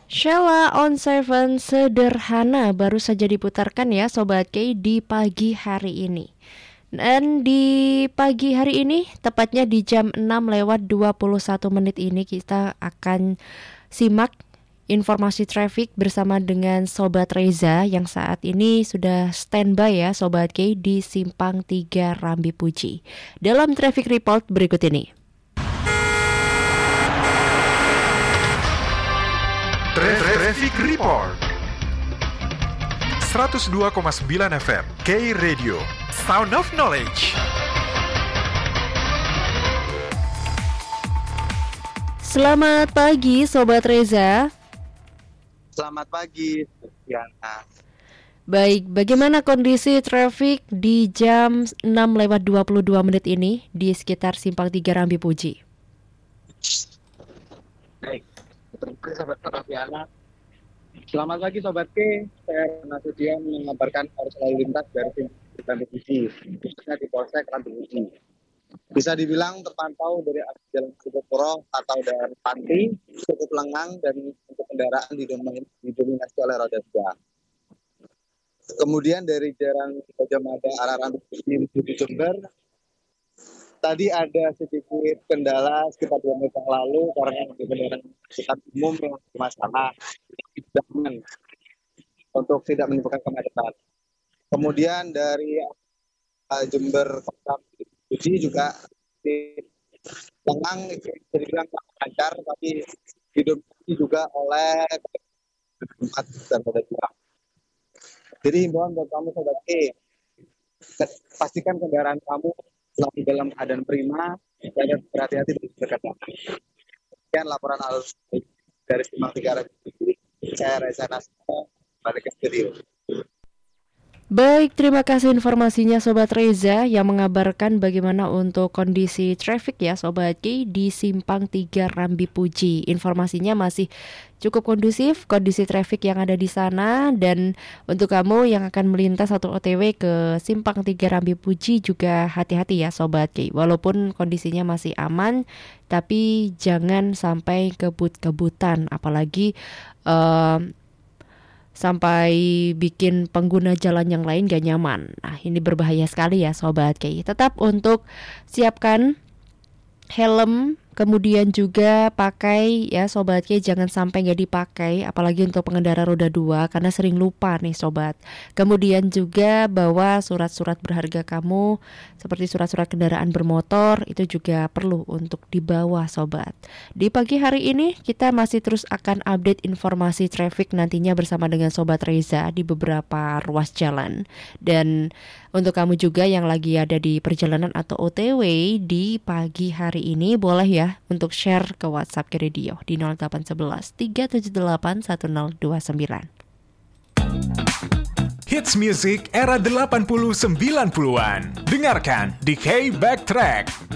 Sheila on Seven sederhana baru saja diputarkan ya Sobat K di pagi hari ini. Dan di pagi hari ini tepatnya di jam 6:21 ini kita akan simak informasi traffic bersama dengan Sobat Reza yang saat ini sudah standby ya Sobat K di Simpang 3 Rambi Puji. Dalam traffic report berikut ini. Traffic Report 102,9 FM K Radio Sound of Knowledge. Selamat pagi Sobat Reza. Selamat pagi Diana. Baik, bagaimana kondisi traffic di jam 6:22 ini di sekitar Simpang 3 Rambi Puji? Baik, Sobat Diana. Selamat pagi Sobat K. Saya Nasution mengabarkan arus lalu lintas dari Simpang Rambi Puji, khususnya di Polsek Rambi Puji. Bisa dibilang terpantau dari arah Jalan Sukopuro atau dari Panti cukup lengang dan untuk kendaraan didominasi oleh roda 2. Kemudian dari Jalan Gajah Mada arah Rambi Puji menuju Jember, tadi ada sedikit kendala sekitar 2 menit yang lalu karena kendaraan angkutan umum yang bermasalah untuk tidak menimbulkan kemacetan. Kemudian dari Jember Kota Puji juga lengang, bisa dibilang lancar, tapi didominasi juga oleh tempat dan roda 2. Jadi himbauan buat kamu Sobat K, pastikan kendaraan kamu selalu dalam keadaan prima dan berhati-hati di dekat jalan. Sekian laporan arus dari Simpang 3 Rambi Puji. Saya Reza Nasution, balik ke studio. Baik, terima kasih informasinya Sobat Reza yang mengabarkan bagaimana untuk kondisi traffic ya Sobat K di Simpang 3 Rambi Puji. Informasinya masih cukup kondusif kondisi traffic yang ada di sana, dan untuk kamu yang akan melintas atau OTW ke Simpang 3 Rambi Puji juga hati-hati ya Sobat K. Walaupun kondisinya masih aman, tapi jangan sampai kebut-kebutan, apalagi sampai bikin pengguna jalan yang lain gak nyaman. Nah, ini berbahaya sekali ya Sobat K. Tetap untuk siapkan helm, kemudian juga pakai ya Sobat K, jangan sampai gak dipakai, apalagi untuk pengendara roda 2 karena sering lupa nih Sobat. Kemudian juga bawa surat-surat berharga kamu seperti surat-surat kendaraan bermotor, itu juga perlu untuk dibawa Sobat. Di pagi hari ini kita masih terus akan update informasi traffic nantinya bersama dengan Sobat Reza di beberapa ruas jalan. Dan untuk kamu juga yang lagi ada di perjalanan atau OTW di pagi hari ini, boleh ya untuk share ke WhatsApp ke radio di 0811 378 1029. Hits music era 80-90-an. Dengarkan di K Backtrack.